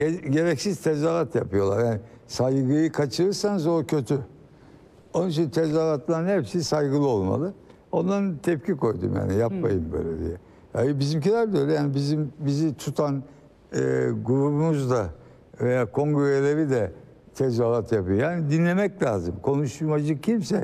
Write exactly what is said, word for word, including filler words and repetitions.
Gereksiz tezahürat yapıyorlar. Yani saygıyı kaçırırsanız o kötü. Onun için tezahüratların hepsi saygılı olmalı. Ondan tepki koydum yani yapmayın hmm. böyle diye. Yani bizimkiler de öyle yani bizim bizi tutan e, grubumuz da veya kongreleri de tezahürat yapıyor. Yani dinlemek lazım. Konuşmacı kimse